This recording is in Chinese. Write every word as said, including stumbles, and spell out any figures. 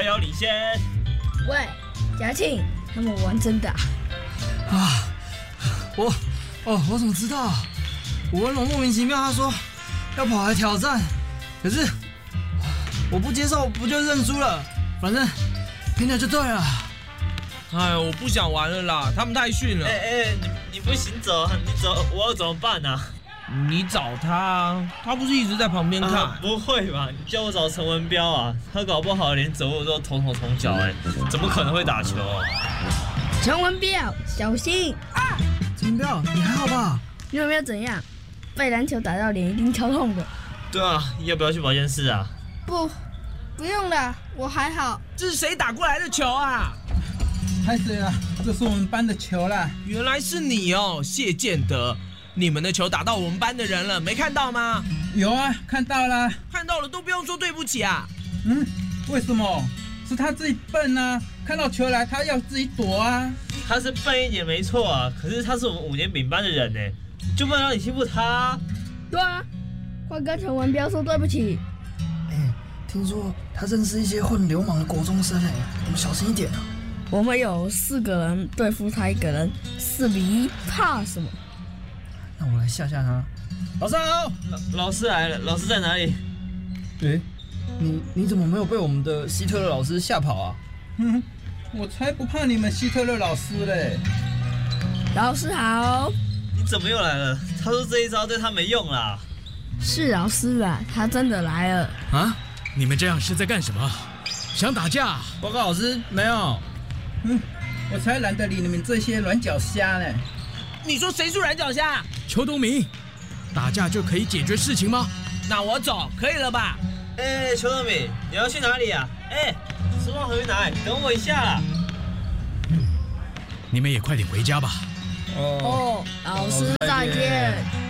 由领先。 喂，嘉庆，他们玩真的啊？ 啊，我，哦，我怎么知道？吴文龙莫名其妙他说要跑来挑战，可是我不接受，不就认输了？反正拼了就对了。 哎，我不想玩了啦，他们太逊了。 哎哎，你你不行走，你走我要怎么办啊？ 你找他，他不是一直在旁边看？ 啊、不会吧？你叫我找陈文彪啊？他搞不好连走路都捅手捅脚哎，怎么可能会打球啊？ 陈文彪，小心啊！ 陈文彪，你还好吧？ 你有没有怎样？被篮球打到脸一定超痛的。 对啊，要不要去保健室啊？ 不，不用了，我还好。 这是谁打过来的球啊？ 拍谁了？这是我们班的球啦！ 原来是你哦，谢建德。你们的球打到我们班的人了，没看到吗？ 有啊，看到啦。 看到了都不用说对不起啊。 嗯，为什么？是他自己笨啊！看到球来，他要自己躲啊。 他是笨一点没错啊，可是他是我们五年丙班的人呢，就不能让你欺负他啊。 对啊，快跟陈文彪说对不起。 哎、欸，听说他认识一些混流氓的国中生哎，我们小心一点啊。 我们有四个人对付他一个人，四比一，怕什么？ 那我来吓吓他。老师好， 老老师来了，老师在哪里？ 哎、欸，你你怎么没有被我们的希特勒老师吓跑啊？ 嗯，我才不怕你们希特勒老师嘞。 老师好。 你怎么又来了？他说这一招对他没用啦。 是老师啊，他真的来了。 啊？你们这样是在干什么？想打架？ 报告老师，没有。 嗯，我才懒得理你们这些软脚虾呢。 你说谁是软脚虾？ 邱东明，打架就可以解决事情吗？ 那我走，可以了吧？ 哎，邱东明，你要去哪里啊？哎，书包回来，等我一下啦。 你们也快点回家吧。 哦，老师再见。